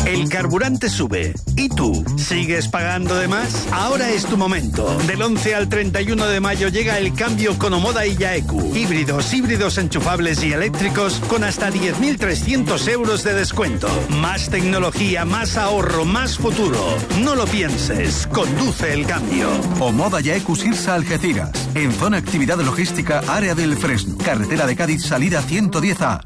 El carburante sube. ¿Y tú? ¿Sigues pagando de más? Ahora es tu momento. Del 11 al 31 de mayo llega el cambio con Omoda y Yaeku. Híbridos enchufables y eléctricos con hasta 10.300 euros de descuento. Más tecnología, más ahorro, más futuro. No lo pienses. Conduce el cambio. Omoda Yaeku Sirsa Algeciras. En zona actividad logística, área del Fresno. Carretera de Cádiz, salida 110A.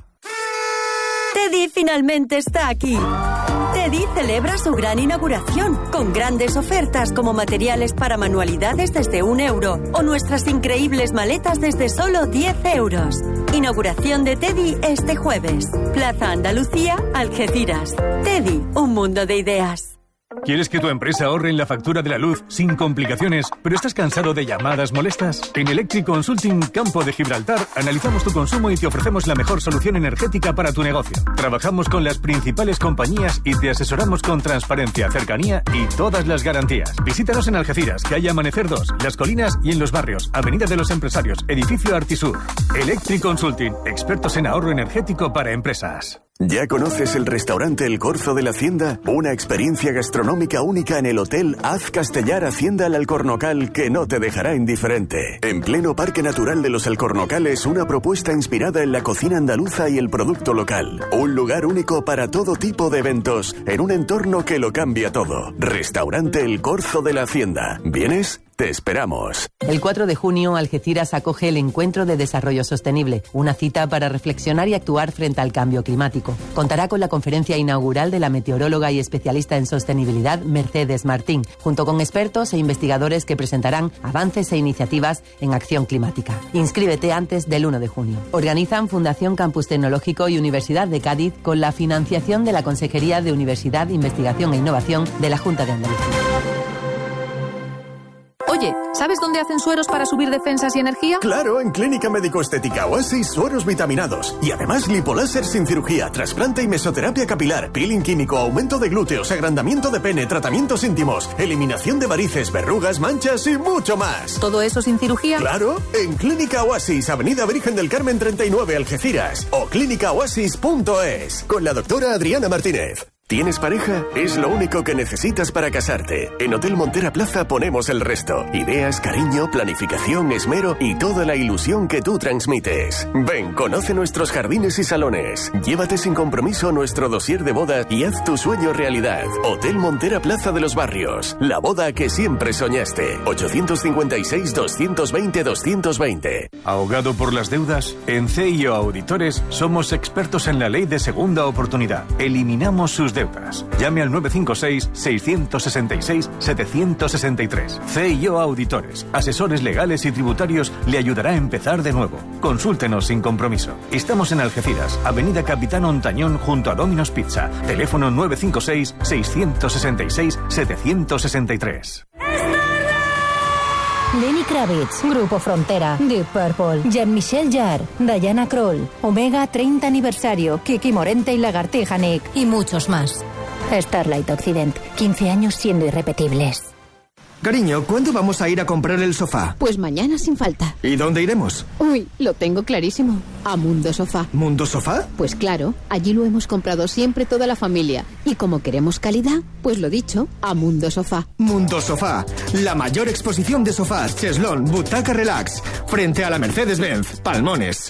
TEDi finalmente está aquí. TEDi celebra su gran inauguración con grandes ofertas como materiales para manualidades desde €1 o nuestras increíbles maletas desde solo €10. Inauguración de TEDi este jueves. Plaza Andalucía, Algeciras. TEDi, un mundo de ideas. ¿Quieres que tu empresa ahorre en la factura de la luz sin complicaciones, pero estás cansado de llamadas molestas? En Electric Consulting Campo de Gibraltar analizamos tu consumo y te ofrecemos la mejor solución energética para tu negocio. Trabajamos con las principales compañías y te asesoramos con transparencia, cercanía y todas las garantías. Visítanos en Algeciras, calle Amanecer 2, Las Colinas y en Los Barrios, Avenida de los Empresarios, edificio Artisur. Electric Consulting, expertos en ahorro energético para empresas. ¿Ya conoces el restaurante El Corzo de la Hacienda? Una experiencia gastronómica única en el Hotel Az Castellar Hacienda El Alcornocal que no te dejará indiferente. En pleno Parque Natural de los Alcornocales, una propuesta inspirada en la cocina andaluza y el producto local. Un lugar único para todo tipo de eventos, en un entorno que lo cambia todo. Restaurante El Corzo de la Hacienda. ¿Vienes? Te esperamos. El 4 de junio, Algeciras acoge el Encuentro de Desarrollo Sostenible, una cita para reflexionar y actuar frente al cambio climático. Contará con la conferencia inaugural de la meteoróloga y especialista en sostenibilidad Mercedes Martín, junto con expertos e investigadores que presentarán avances e iniciativas en acción climática. Inscríbete antes del 1 de junio. Organizan Fundación Campus Tecnológico y Universidad de Cádiz con la financiación de la Consejería de Universidad, Investigación e Innovación de la Junta de Andalucía. Oye, ¿sabes dónde hacen sueros para subir defensas y energía? Claro, en Clínica Médico-Estética Oasis, sueros vitaminados. Y además lipoláser sin cirugía, trasplante y mesoterapia capilar, peeling químico, aumento de glúteos, agrandamiento de pene, tratamientos íntimos, eliminación de varices, verrugas, manchas y mucho más. ¿Todo eso sin cirugía? Claro, en Clínica Oasis, Avenida Virgen del Carmen 39, Algeciras. O clínicaoasis.es, con la doctora Adriana Martínez. ¿Tienes pareja? Es lo único que necesitas para casarte. En Hotel Montera Plaza ponemos el resto. Ideas, cariño, planificación, esmero y toda la ilusión que tú transmites. Ven, conoce nuestros jardines y salones. Llévate sin compromiso nuestro dossier de boda y haz tu sueño realidad. Hotel Montera Plaza de los Barrios. La boda que siempre soñaste. 856-220-220. ¿Ahogado por las deudas? En CIO Auditores somos expertos en la ley de segunda oportunidad. Eliminamos sus deudas. Llame al 956-666-763. CIO Auditores, asesores legales y tributarios, le ayudará a empezar de nuevo. Consúltenos sin compromiso. Estamos en Algeciras, Avenida Capitán Ontañón junto a Domino's Pizza. Teléfono 956-666-763. Lenny Kravitz, Grupo Frontera, Deep Purple, Jean-Michel Jarre, Diana Krall, Omega 30 aniversario, Kiki Morente y Lagartija Nick y muchos más. Starlight Occident, 15 años siendo irrepetibles. Cariño, ¿cuándo vamos a ir a comprar el sofá? Pues mañana sin falta. ¿Y dónde iremos? Uy, lo tengo clarísimo. A Mundo Sofá. ¿Mundo Sofá? Pues claro, allí lo hemos comprado siempre toda la familia. Y como queremos calidad, pues lo dicho, a Mundo Sofá. Mundo Sofá, la mayor exposición de sofás, cheslón, butaca relax, frente a la Mercedes-Benz, Palmones.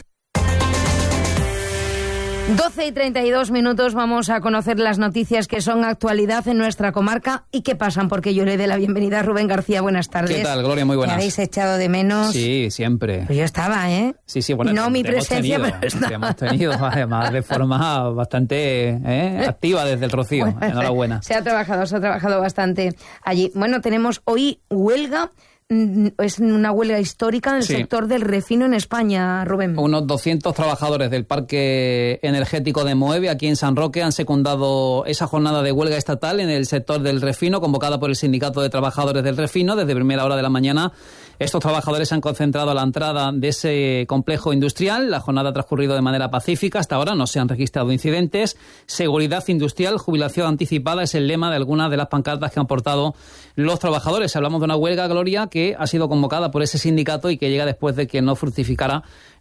12:32, vamos a conocer las noticias que son actualidad en nuestra comarca y que pasan, porque yo le doy la bienvenida a Rubén García. Buenas tardes. ¿Qué tal, Gloria? Muy buenas. ¿Me habéis echado de menos? Sí, siempre. Pues yo estaba, ¿eh? Sí, bueno. No mi presencia, pero estaba. Te hemos tenido, además, de forma bastante activa desde el Rocío. Bueno, enhorabuena. Se ha trabajado bastante allí. Bueno, tenemos hoy huelga. Es una huelga histórica en el sector del refino en España, Rubén. Unos 200 trabajadores del Parque Energético de Moeve, aquí en San Roque, han secundado esa jornada de huelga estatal en el sector del refino, convocada por el Sindicato de Trabajadores del Refino. Desde primera hora de la mañana, estos trabajadores se han concentrado a la entrada de ese complejo industrial. La jornada ha transcurrido de manera pacífica. Hasta ahora no se han registrado incidentes. Seguridad industrial, jubilación anticipada es el lema de algunas de las pancartas que han portado los trabajadores. Hablamos de una huelga, Gloria, que ha sido convocada por ese sindicato y que llega después de que no fructificara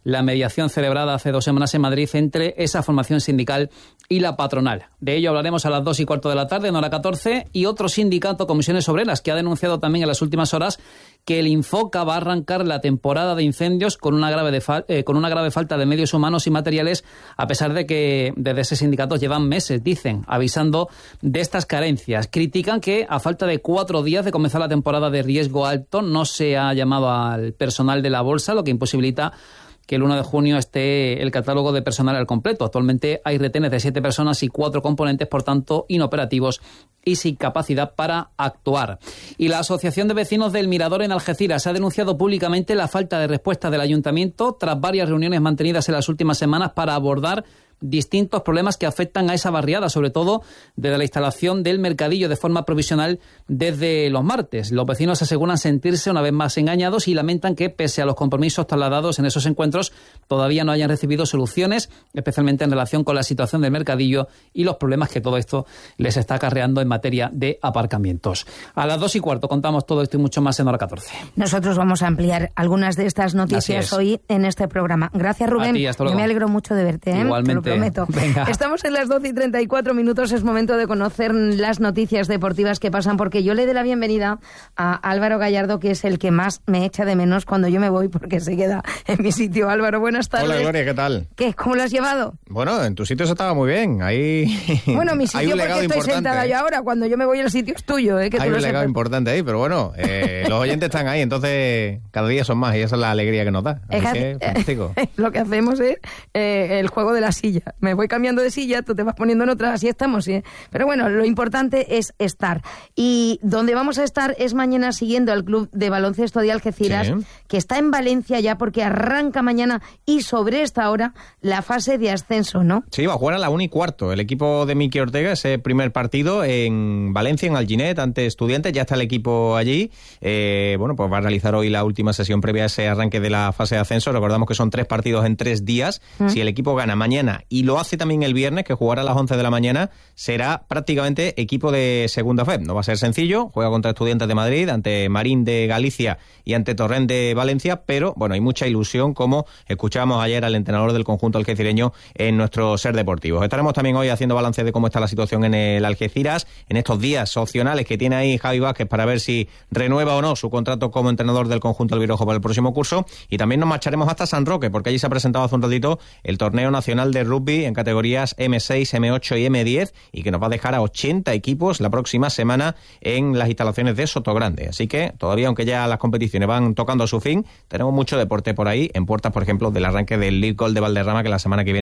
la mediación celebrada hace 2 semanas en Madrid entre esa formación sindical y la patronal. De ello hablaremos a las 2:15 de la tarde, en hora 14, y otro sindicato, Comisiones Obreras, que ha denunciado también en las últimas horas que el Infoca va a arrancar la temporada de incendios con una grave falta de medios humanos y materiales, a pesar de que desde ese sindicato llevan meses, dicen, avisando de estas carencias. Critican que a falta de 4 días de comenzar la temporada de riesgo alto no se ha llamado al personal de la bolsa, lo que imposibilita que el 1 de junio esté el catálogo de personal al completo. Actualmente hay retenes de 7 personas y 4 componentes, por tanto, inoperativos y sin capacidad para actuar. Y la Asociación de Vecinos del Mirador en Algeciras ha denunciado públicamente la falta de respuesta del ayuntamiento tras varias reuniones mantenidas en las últimas semanas para abordar distintos problemas que afectan a esa barriada, sobre todo desde la instalación del mercadillo de forma provisional desde los martes. Los vecinos aseguran sentirse una vez más engañados y lamentan que, pese a los compromisos trasladados en esos encuentros, todavía no hayan recibido soluciones, especialmente en relación con la situación del mercadillo y los problemas que todo esto les está acarreando en materia de aparcamientos. A las 2:15 contamos todo esto y mucho más en hora 14. Nosotros vamos a ampliar algunas de estas noticias hoy en este programa. Gracias, Rubén. A ti, hasta luego. Yo me alegro mucho de verte. Igualmente. Te lo prometo. Venga. Estamos en las 12:34. Es momento de conocer las noticias deportivas que pasan, porque yo le doy la bienvenida a Álvaro Gallardo, que es el que más me echa de menos cuando yo me voy, porque se queda en mi sitio. Álvaro, buenas tardes. Hola, Gloria, ¿qué tal? ¿Qué? ¿Cómo lo has llevado? Bueno, en tu sitio se estaba muy bien. Ahí Bueno, mi sitio, porque estoy sentada yo ahora. Cuando yo me voy, el sitio es tuyo. Que hay tú un legado importante ahí, pero bueno, los oyentes están ahí, entonces cada día son más y esa es la alegría que nos da. Fantástico. Lo que hacemos es el juego de la silla. Me voy cambiando de silla, tú te vas poniendo en otra, así estamos. ¿Sí? Pero bueno, lo importante es estar. Y donde vamos a estar es mañana siguiendo al Club de Baloncesto de Algeciras, sí, que está en Valencia ya, porque arranca mañana y sobre esta hora la fase de ascenso, ¿no? Sí, va a jugar a la 1:15. El equipo de Miki Ortega, ese primer partido en Valencia, en Alginet, ante Estudiantes. Ya está el equipo allí. Bueno, pues va a realizar hoy la última sesión previa a ese arranque de la fase de ascenso. Recordamos que son 3 partidos en 3 días. Si el equipo gana mañana y lo hace también el viernes, que jugará a las 11 de la mañana, será prácticamente equipo de segunda FEP. No va a ser sencillo. Juega contra Estudiantes de Madrid, ante Marín de Galicia y ante Torrent de Valencia, pero bueno, hay mucha ilusión, como escuchábamos ayer al entrenador del conjunto algecireño en nuestro Ser Deportivos. Estaremos también hoy haciendo balance de cómo está la situación en el Algeciras, en estos días opcionales que tiene ahí Javi Vázquez para ver si renueva o no su contrato como entrenador del conjunto albirojo para el próximo curso. Y también nos marcharemos hasta San Roque, porque allí se ha presentado hace un ratito el torneo nacional de rugby en categorías M6, M8 y M10, y que nos va a dejar a 80 equipos la próxima semana en las instalaciones de Sotogrande. Así que todavía, aunque ya las competiciones van tocando a su fin, tenemos mucho deporte por ahí, en puertas, por ejemplo, del arranque del League Gold de Valderrama, que la semana que viene